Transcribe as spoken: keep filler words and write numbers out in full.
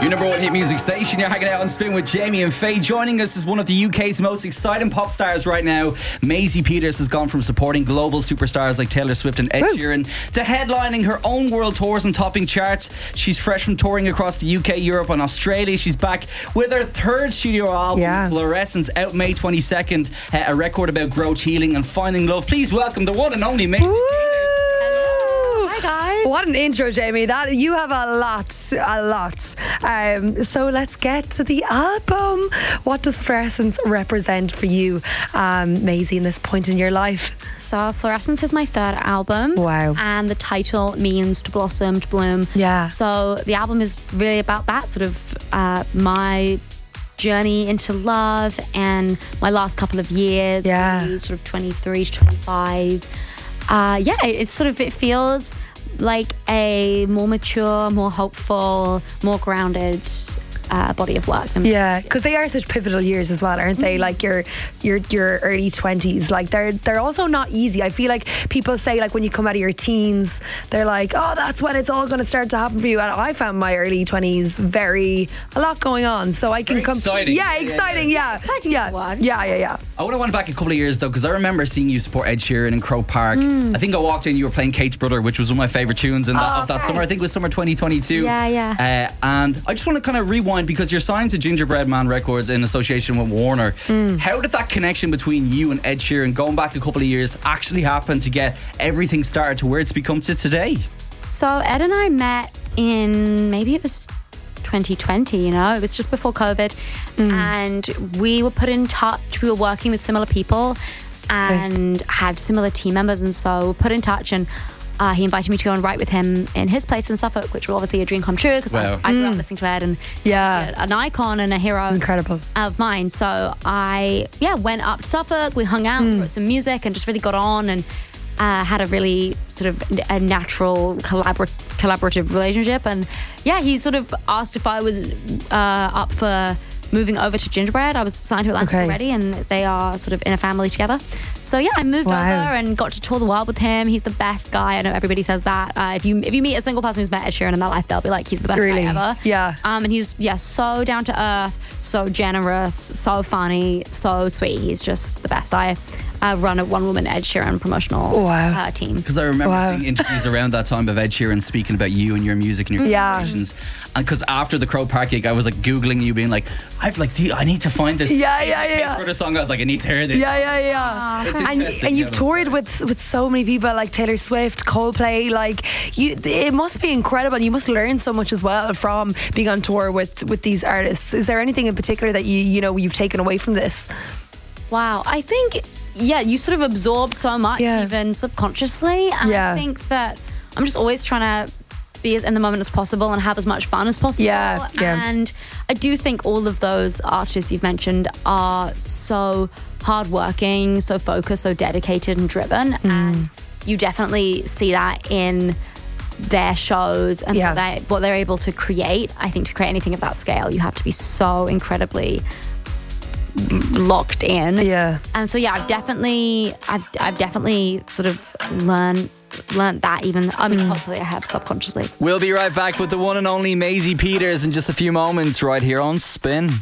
Your number one hit music station. You're hanging out on Spin with Jamie and Faye. Joining us is one of the U K's most exciting pop stars right now. Maisie Peters has gone from supporting global superstars like Taylor Swift and Ed Sheeran to headlining her own world tours and topping charts. She's fresh from touring across the U K, Europe and Australia. She's back with her third studio album, yeah. Fluorescence, out May twenty-second. Uh, a record about growth, healing and finding love. Please welcome the one and only Maisie Peters. Hi guys. What an intro, Jamie. That you have a lot, a lot. Um, so let's get to the album. What does Fluorescence represent for you, um, Maisie, in this point in your life? So Fluorescence is my third album. Wow. And the title means to blossom, to bloom. Yeah. So the album is really about that, sort of uh, my journey into love and my last couple of years. Yeah. Really sort of twenty-three to twenty-five. Uh, yeah, it's sort of, it feels like a more mature, more hopeful, more grounded uh, body of work. Than Yeah, because they are such pivotal years as well, aren't they? Like your your your early twenties, like they're they're also not easy. I feel like people say like when you come out of your teens, they're like, oh, that's when it's all going to start to happen for you. And I found my early twenties very a lot going on, so I can Very come. exciting. Yeah, Yeah, yeah, exciting. Yeah, Exciting yeah, is the word. yeah, yeah, yeah. I would have went back a couple of years though, because I remember seeing you support Ed Sheeran in Croke Park. I think I walked in, you were playing Kate's Brother, which was one of my favourite tunes in that, Oh, of that okay. summer. I think it was summer twenty twenty-two. Yeah, yeah. Uh, and I just want to kind of rewind, because you're signed to Gingerbread Man Records in association with Warner. How did that connection between you and Ed Sheeran, going back a couple of years, actually happen to get everything started to where it's become to today? So Ed and I met in, maybe it was twenty twenty, you know, it was just before COVID. And we were put in touch, we were working with similar people and had similar team members. And so we were put in touch, and uh, he invited me to go and write with him in his place in Suffolk, which was obviously a dream come true, because Wow. I, I grew up listening to Ed, and Yeah. he's an icon and a hero Incredible. of mine. So I, yeah, went up to Suffolk, we hung out, wrote some music, and just really got on, and uh, had a really sort of a natural collabor- collaborative relationship. And yeah, he sort of asked if I was uh, up for moving over to Gingerbread. I was signed to Atlantic Okay. already, and they are sort of in a family together. So yeah, I moved Wow. over and got to tour the world with him. He's the best guy. I know everybody says that. Uh, if you if you meet a single person who's met Ed Sheeran in their life, they'll be like, he's the best Really? guy ever. Yeah. Um, and he's yeah so down to earth, so generous, so funny, so sweet. He's just the best. I uh, run a one woman Ed Sheeran promotional Wow. uh, team. Because I remember Wow. seeing interviews around that time of Ed Sheeran speaking about you and your music and your Yeah. collaborations. And because after the Croke Park gig, I was like Googling you, being like, I've like, the- I need to find this. Yeah, yeah, yeah. For the song, I was like, I need to hear this. Yeah, yeah, yeah. It's And, interesting and you've how that toured started. with with so many people like Taylor Swift, Coldplay. Like you, it must be incredible. You must learn so much as well from being on tour with with these artists. Is there anything in particular that you you know you've taken away from this? Wow, I think yeah, you sort of absorb so much, Yeah. even subconsciously. And Yeah. I think that I'm just always trying to be as in the moment as possible and have as much fun as possible. Yeah, yeah. And I do think all of those artists you've mentioned are so hardworking, so focused, so dedicated and driven. Mm. And you definitely see that in their shows and Yeah. what, they, what they're able to create. I think to create anything of that scale, you have to be so incredibly locked in. Yeah. And so yeah, I've definitely, I've, I've definitely sort of learned, learned that. Even I mean, hopefully I have subconsciously. We'll be right back with the one and only Maisie Peters in just a few moments, right here on Spin.